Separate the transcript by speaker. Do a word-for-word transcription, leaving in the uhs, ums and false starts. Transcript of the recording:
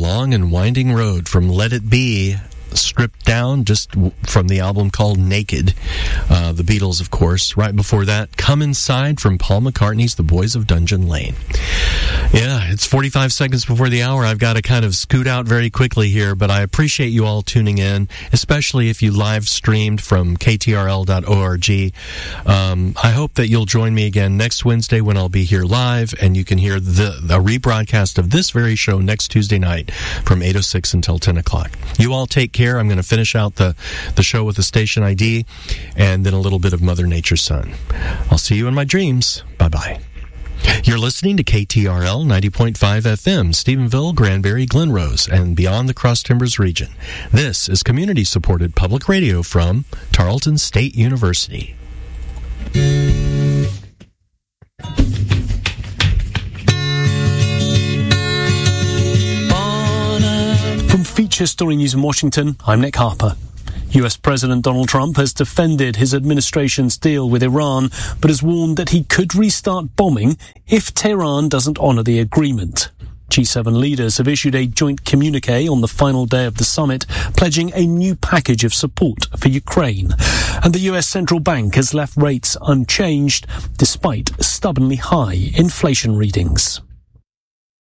Speaker 1: long and winding road from Let It Be, stripped down just from the album called Naked. Uh, the Beatles, of course. Right before that, Come Inside from Paul McCartney's The Boys of Dungeon Lane. Yeah, it's forty-five seconds before the hour. I've got to kind of scoot out very quickly here, but I appreciate you all tuning in, especially if you live streamed from K T R L dot org. Um, I hope that you'll join me again next Wednesday when I'll be here live, and you can hear the, the rebroadcast of this very show next Tuesday night from eight oh six until ten o'clock. You all take care. I'm going to finish out the, the show with the station I D and then a little bit of Mother Nature's Son. I'll see you in my dreams. Bye-bye. You're listening to K T R L ninety point five F M, Stephenville, Granbury, Glenrose, and beyond the Cross Timbers region. This is community-supported public radio from Tarleton State University.
Speaker 2: From Feature Story News in Washington, I'm Nick Harper. U S President Donald Trump has defended his administration's deal with Iran, but has warned that he could restart bombing if Tehran doesn't honor the agreement. G seven leaders have issued a joint communique on the final day of the summit, pledging a new package of support for Ukraine. And the U S Central Bank has left rates unchanged, despite stubbornly high inflation readings.